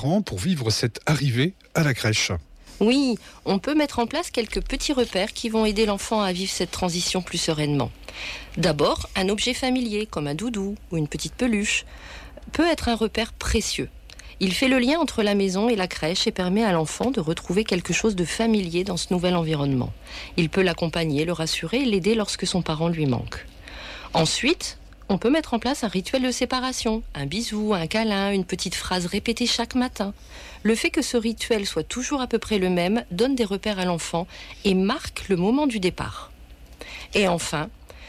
parents pour vivre cette arrivée à la crèche? Oui, on peut mettre en place quelques petits repères qui vont aider l'enfant à vivre cette transition plus sereinement. D'abord, un objet familier comme un doudou ou une petite peluche peut être un repère précieux. Il fait le lien entre la maison et la crèche et permet à l'enfant de retrouver quelque chose de familier dans ce nouvel environnement. Il peut l'accompagner, le rassurer et l'aider lorsque son parent lui manque. Ensuite, on peut mettre en place un rituel de séparation, un bisou, un câlin, une petite phrase répétée chaque matin. Le fait que ce rituel soit toujours à peu près le même donne des repères à l'enfant et marque le moment du départ. Et enfin,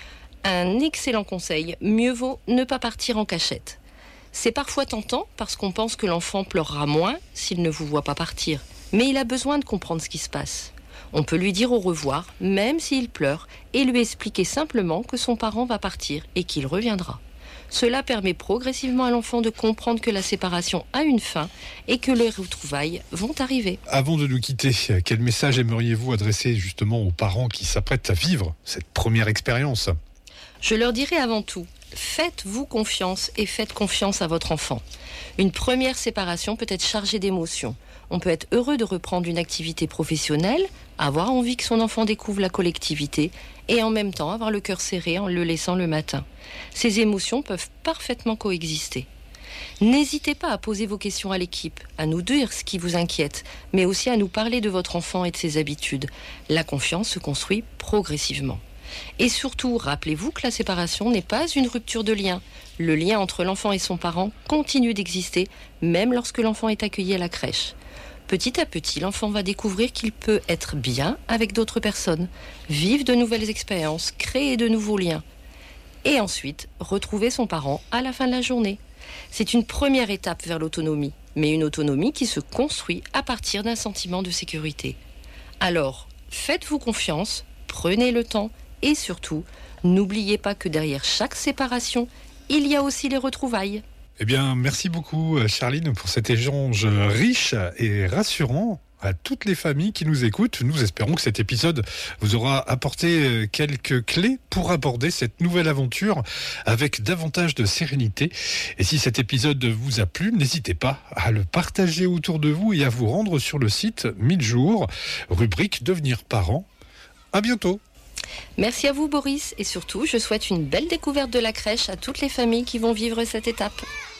un excellent conseil, mieux vaut ne pas partir en cachette. C'est parfois tentant parce qu'on pense que l'enfant pleurera moins s'il ne vous voit pas partir. Mais il a besoin de comprendre ce qui se passe. On peut lui dire au revoir, même s'il pleure, et lui expliquer simplement que son parent va partir et qu'il reviendra. Cela permet progressivement à l'enfant de comprendre que la séparation a une fin et que les retrouvailles vont arriver. Avant de nous quitter, quel message aimeriez-vous adresser justement aux parents qui s'apprêtent à vivre cette première expérience? Je leur dirai avant tout, faites-vous confiance et faites confiance à votre enfant. Une première séparation peut être chargée d'émotions. On peut être heureux de reprendre une activité professionnelle, avoir envie que son enfant découvre la collectivité et en même temps avoir le cœur serré en le laissant le matin. Ces émotions peuvent parfaitement coexister. N'hésitez pas à poser vos questions à l'équipe, à nous dire ce qui vous inquiète, mais aussi à nous parler de votre enfant et de ses habitudes. La confiance se construit progressivement. Et surtout, rappelez-vous que la séparation n'est pas une rupture de lien. Le lien entre l'enfant et son parent continue d'exister, même lorsque l'enfant est accueilli à la crèche. Petit à petit, l'enfant va découvrir qu'il peut être bien avec d'autres personnes, vivre de nouvelles expériences, créer de nouveaux liens. Et ensuite, retrouver son parent à la fin de la journée. C'est une première étape vers l'autonomie, mais une autonomie qui se construit à partir d'un sentiment de sécurité. Alors, faites-vous confiance, prenez le temps et surtout, n'oubliez pas que derrière chaque séparation, il y a aussi les retrouvailles. Eh bien, merci beaucoup Charline pour cet échange riche et rassurant à toutes les familles qui nous écoutent. Nous espérons que cet épisode vous aura apporté quelques clés pour aborder cette nouvelle aventure avec davantage de sérénité. Et si cet épisode vous a plu, n'hésitez pas à le partager autour de vous et à vous rendre sur le site 1000 jours, rubrique Devenir parent. À bientôt. Merci à vous Boris et surtout je souhaite une belle découverte de la crèche à toutes les familles qui vont vivre cette étape.